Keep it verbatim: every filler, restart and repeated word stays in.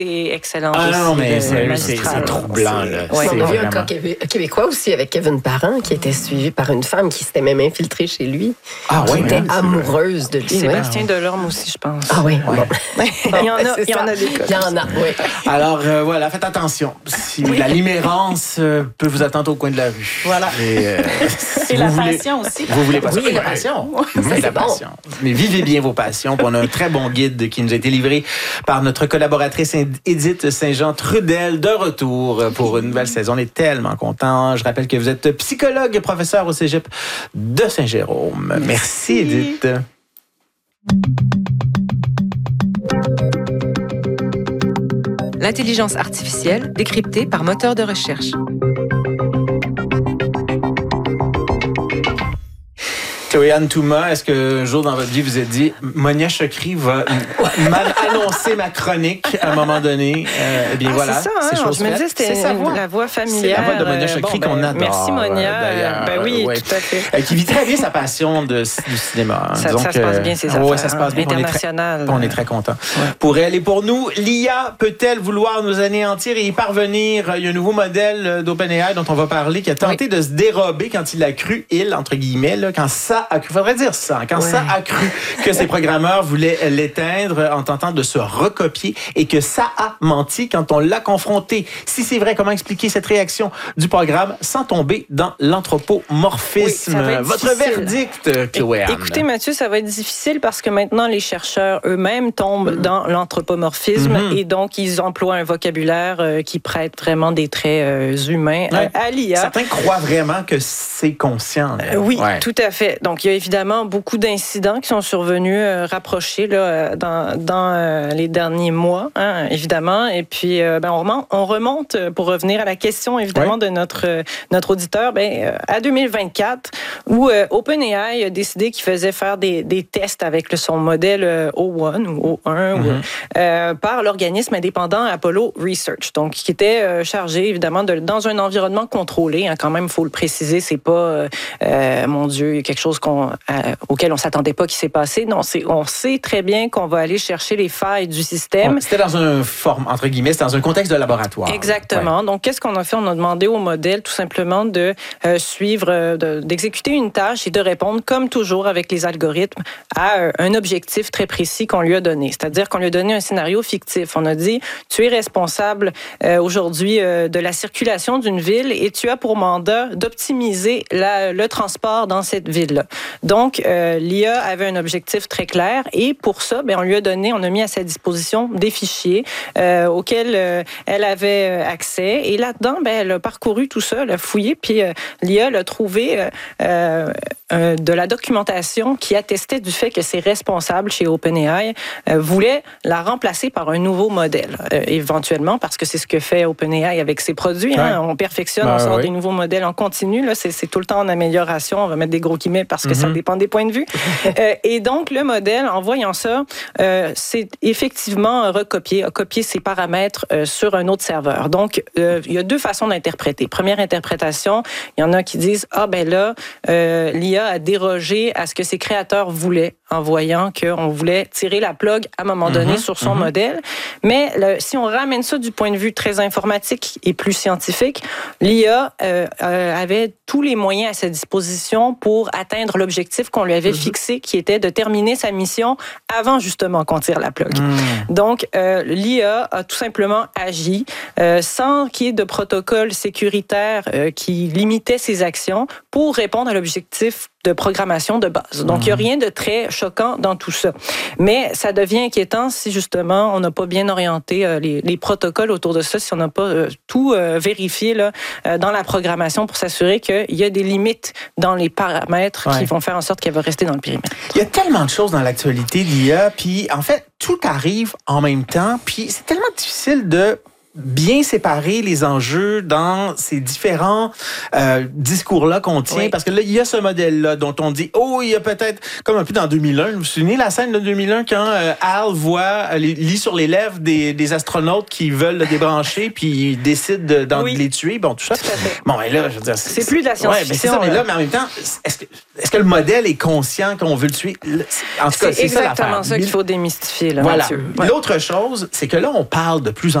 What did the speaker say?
est excellente ah, aussi. Non, mais de, c'est, c'est, c'est troublant. Là. Ouais, c'est on a vu vraiment... un cas québécois aussi avec Kevin Parent qui était suivi par une femme qui s'était même infiltrée chez lui, ah, qui ouais, était hein, amoureuse de lui. Sébastien ouais. Delorme aussi, je pense. Ah oui, ouais. bon. il y en a, il y en a des cas. Il y en a, oui. Alors, euh, voilà, faites attention. Si oui. La limérance euh, peut vous attendre au coin de la rue. Voilà. Et, euh, si Et la voulez, passion aussi. Vous voulez passer. Oui, Oui, la ouais. passion. Ça, Oui, la bon. passion. Mais vivez bien vos passions. On a un très bon guide qui nous a été livré par notre collaboratrice Édith Saint-Jean-Trudel, de retour pour une nouvelle saison. On est tellement contents. Je rappelle que vous êtes psychologue et professeur au Cégep de Saint-Jérôme. Merci, Merci Édith. L'intelligence artificielle décryptée par moteur de recherche. Chloé-Anne Touma, est-ce qu'un jour dans votre vie, vous êtes dit, Monia Chokri va annoncer ma chronique à un moment donné? Euh, eh bien, ah, voilà. C'est ça, hein? C'est chose je me disais, c'était c'est une, la voix familière. C'est la voix de Monia Chokri bon, qu'on ben, adore. Merci, Monia. D'ailleurs. Ben oui, ouais. tout à fait. Euh, qui vit très bien sa passion de, du cinéma. Ça, Donc, ça se passe bien, ces affaires. Oui, ça se passe bien. International. On est très, on est très contents. Ouais. Pour elle et pour nous, l'I A peut-elle vouloir nous anéantir et y parvenir? Il y a un nouveau modèle d'OpenAI dont on va parler qui a tenté oui. de se dérober quand il a cru, il, entre guillemets, là, quand ça a cru. Faudrait dire ça. Quand ouais. ça a cru que ses programmeurs voulaient l'éteindre en tentant de se recopier et que ça a menti quand on l'a confronté. Si c'est vrai, comment expliquer cette réaction du programme sans tomber dans l'anthropomorphisme? Oui, Votre difficile. verdict, Chloé. Écoutez, Mathieu, ça va être difficile parce que maintenant, les chercheurs eux-mêmes tombent mmh. dans l'anthropomorphisme mmh. et donc ils emploient un vocabulaire euh, qui prête vraiment des traits euh, humains ouais. à, à l'I A. Certains croient vraiment que c'est conscient. Euh, oui, ouais. tout à fait. Donc, il y a évidemment beaucoup d'incidents qui sont survenus euh, rapprochés là, dans, dans euh, les derniers mois, hein, évidemment. Et puis, euh, ben, on, remonte, on remonte, pour revenir à la question, évidemment, ouais. de notre, euh, notre auditeur, ben, à deux mille vingt-quatre, où euh, OpenAI a décidé qu'il faisait faire des, des tests avec le, son modèle euh, O un ou O un mm-hmm. ou, euh, par l'organisme indépendant Apollo Research, donc qui était euh, chargé, évidemment, de, dans un environnement contrôlé. Hein, quand même, il faut le préciser, c'est pas, euh, euh, mon Dieu, quelque chose qu'on, euh, auquel on s'attendait pas qui s'est passé. Non, c'est, on sait très bien qu'on va aller chercher les failles du système. C'était dans un forme, entre guillemets, c'était dans un contexte de laboratoire. Exactement. Ouais. Donc, qu'est-ce qu'on a fait? On a demandé au modèle, tout simplement, de euh, suivre, euh, de, d'exécuter une tâche et de répondre, comme toujours avec les algorithmes, à euh, un objectif très précis qu'on lui a donné. C'est-à-dire qu'on lui a donné un scénario fictif. On a dit, tu es responsable euh, aujourd'hui euh, de la circulation d'une ville et tu as pour mandat d'optimiser la, le transport dans cette ville-là. Donc, euh, l'I A avait un objectif très clair et pour ça, ben, on lui a donné, on a mis à sa disposition des fichiers euh, auxquels euh, elle avait accès et là-dedans, ben, elle a parcouru tout ça, elle a fouillé, puis euh, l'I A a trouvé euh, euh, de la documentation qui attestait du fait que ses responsables chez OpenAI euh, voulaient la remplacer par un nouveau modèle, euh, éventuellement, parce que c'est ce que fait OpenAI avec ses produits. Hein, ouais. On perfectionne, ben, on sort ouais. des nouveaux modèles en continu. Là, c'est, c'est tout le temps en amélioration. On va mettre des gros guillemets parce que mm-hmm. ça dépend des points de vue. euh, et donc, le modèle, en voyant ça, euh, c'est effectivement recopié, a copié ses paramètres euh, sur un autre serveur. Donc, euh, il y a deux façons d'interpréter. Première interprétation, il y en a qui disent, ah ben là, euh, l'I A a dérogé à ce que ses créateurs voulaient en voyant qu'on voulait tirer la plug à un moment donné mm-hmm. sur son mm-hmm. modèle. Mais le, si on ramène ça du point de vue très informatique et plus scientifique, l'I A euh, euh, avait tous les moyens à sa disposition pour atteindre l'objectif qu'on lui avait mm-hmm. fixé, qui était de terminer sa mission avant justement qu'on tire la plug. Mm. Donc, euh, l'I A a tout simplement agi euh, sans qu'il y ait de protocole sécuritaire euh, qui limitait ses actions pour répondre à l'objectif de programmation de base. Donc, il n'y a rien de très choquant dans tout ça. Mais ça devient inquiétant si, justement, on n'a pas bien orienté euh, les, les protocoles autour de ça, si on n'a pas euh, tout euh, vérifié là, euh, dans la programmation pour s'assurer qu'il y a des limites dans les paramètres ouais. qui vont faire en sorte qu'elle va rester dans le périmètre. Il y a tellement de choses dans l'actualité, l'I A, puis en fait, tout arrive en même temps, puis c'est tellement difficile de bien séparer les enjeux dans ces différents euh, discours-là qu'on tient. Oui. Parce que là, il y a ce modèle-là dont on dit, oh, il y a peut-être, comme un peu dans deux mille un, vous vous souvenez la scène de deux mille un quand euh, Al voit, euh, lit sur les lèvres des, des astronautes qui veulent le débrancher puis il décide de, d'en Oui. les tuer, bon, tout ça. Tout à fait. Bon, et là, je veux dire... C'est plus de la Ouais, ben c'est ça, science-fiction, mais là, là. mais en même temps, est-ce que, est-ce que le modèle est conscient qu'on veut le tuer? En tout cas, C'est c'est ça exactement l'affaire. ça qu'il faut démystifier, là, Voilà. Mathieu. Ouais. L'autre chose, c'est que là, on parle de plus en